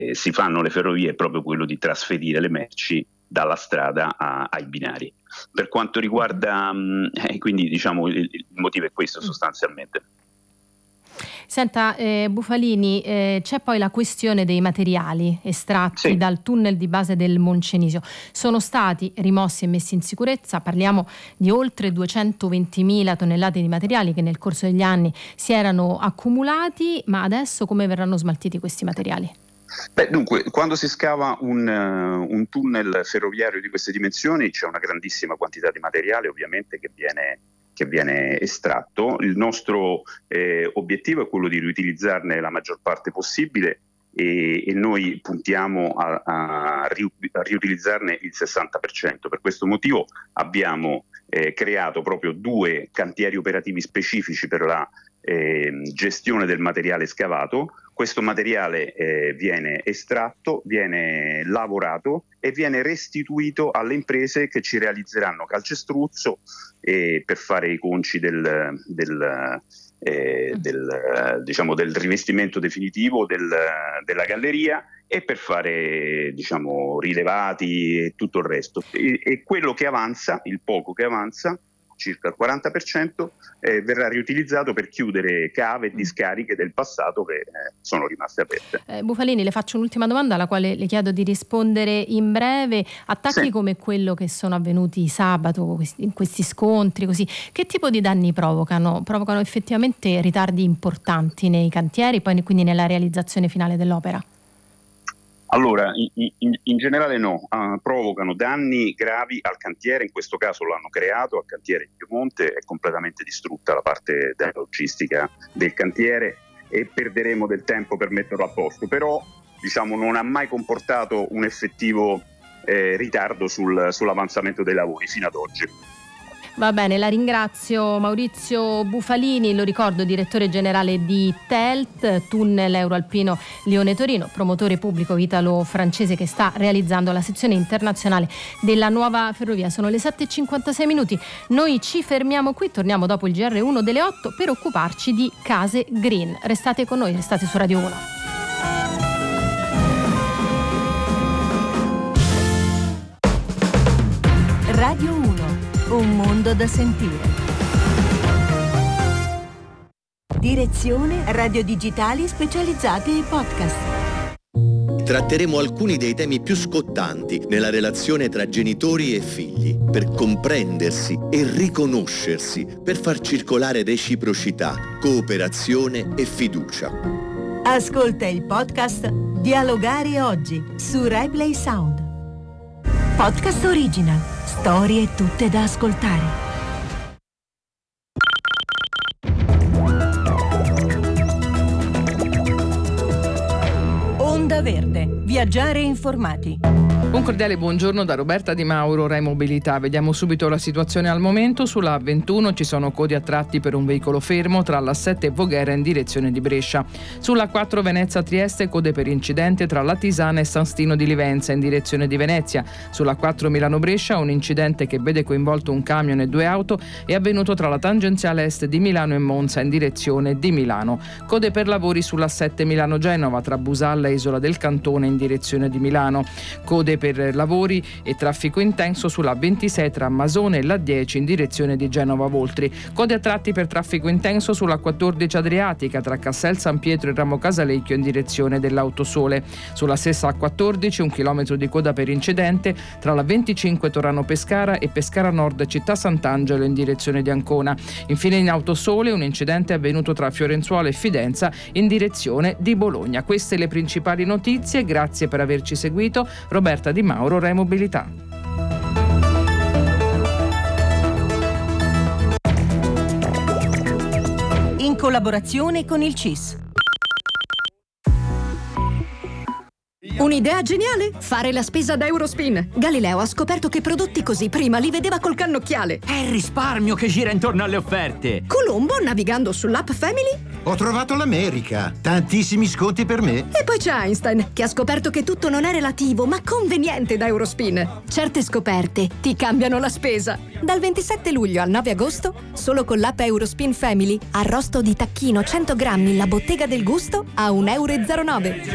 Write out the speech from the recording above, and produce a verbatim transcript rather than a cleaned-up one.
eh, si fanno le ferrovie è proprio quello di trasferire le merci dalla strada a, ai binari. Per quanto riguarda, eh, quindi diciamo il, il motivo è questo sostanzialmente. Senta, eh, Bufalini, eh, c'è poi la questione dei materiali estratti sì. dal tunnel di base del Moncenisio. Sono stati rimossi e messi in sicurezza, parliamo di oltre duecentoventimila tonnellate di materiali che nel corso degli anni si erano accumulati, ma adesso come verranno smaltiti questi materiali? Beh, dunque, quando si scava un, uh, un tunnel ferroviario di queste dimensioni c'è una grandissima quantità di materiale ovviamente che viene che viene estratto. Il nostro eh, obiettivo è quello di riutilizzarne la maggior parte possibile e, e noi puntiamo a, a, riu- a riutilizzarne il sessanta per cento. Per questo motivo abbiamo eh, creato proprio due cantieri operativi specifici per la eh, gestione del materiale scavato. Questo materiale eh, viene estratto, viene lavorato e viene restituito alle imprese che ci realizzeranno calcestruzzo eh, per fare i conci del, del, eh, del, diciamo, del rivestimento definitivo del, della galleria e per fare diciamo, rilevati e tutto il resto. E, e quello che avanza, il poco che avanza, circa il quaranta per cento, eh, verrà riutilizzato per chiudere cave e discariche del passato che eh, sono rimaste aperte. Eh, Bufalini, le faccio un'ultima domanda alla quale le chiedo di rispondere in breve. Attacchi sì. come quello che sono avvenuti sabato, questi, in questi scontri, così, che tipo di danni provocano? Provocano effettivamente ritardi importanti nei cantieri, poi quindi nella realizzazione finale dell'opera? Allora, in, in, in generale no, uh, provocano danni gravi al cantiere, in questo caso lo hanno creato, al cantiere in Piemonte, è completamente distrutta la parte della logistica del cantiere e perderemo del tempo per metterlo a posto, però diciamo non ha mai comportato un effettivo eh, ritardo sul, sull'avanzamento dei lavori fino ad oggi. Va bene, la ringrazio. Maurizio Bufalini, lo ricordo, direttore generale di T E L T, Tunnel Euroalpino Lione-Torino, promotore pubblico italo-francese che sta realizzando la sezione internazionale della nuova ferrovia. Sono le sette e cinquantasei minuti, noi ci fermiamo qui, torniamo dopo il G R uno delle otto per occuparci di case green. Restate con noi, restate su Radio uno. Radio uno. Un mondo da sentire. Direzione Radio Digitali specializzati ai podcast. Tratteremo alcuni dei temi più scottanti nella relazione tra genitori e figli, per comprendersi e riconoscersi, per far circolare reciprocità, cooperazione e fiducia. Ascolta il podcast Dialogare oggi su RaiPlay Sound. Podcast original. Storie tutte da ascoltare. Onda Verde. Viaggiare informati. Un cordiale buongiorno da Roberta Di Mauro, Rai Mobilità. Vediamo subito la situazione al momento. Sulla A ventuno ci sono code a tratti per un veicolo fermo tra l'A sette e Voghera in direzione di Brescia. Sulla A quattro Venezia-Trieste code per incidente tra La Tisana e San Stino di Livenza in direzione di Venezia. Sulla A quattro Milano-Brescia un incidente che vede coinvolto un camion e due auto è avvenuto tra la tangenziale est di Milano e Monza in direzione di Milano. Code per lavori sull'A sette Milano-Genova tra Busalla e Isola del Cantone in direzione di Milano. Code per lavori e traffico intenso sulla ventisei tra Masone e l'A dieci in direzione di Genova Voltri. Code a tratti per traffico intenso sulla quattordici Adriatica tra Cassel San Pietro e Ramo Casalecchio in direzione dell'Autosole. Sulla stessa A quattordici un chilometro di coda per incidente tra la venticinque Torano Pescara e Pescara Nord Città Sant'Angelo in direzione di Ancona. Infine in Autosole un incidente è avvenuto tra Fiorenzuola e Fidenza in direzione di Bologna. Queste le principali notizie, grazie per averci seguito. Roberta Di Mauro, Rai Mobilità. In collaborazione con il C I S. Un'idea geniale? Fare la spesa da Eurospin. Galileo ha scoperto che prodotti così prima li vedeva col cannocchiale. È il risparmio che gira intorno alle offerte. Colombo, navigando sull'app Family, ho trovato l'America. Tantissimi sconti per me. E poi c'è Einstein, che ha scoperto che tutto non è relativo, ma conveniente da Eurospin. Certe scoperte ti cambiano la spesa. Dal ventisette luglio al nove agosto, solo con l'app Eurospin Family, arrosto di tacchino cento grammi La Bottega del Gusto a un euro e zero nove.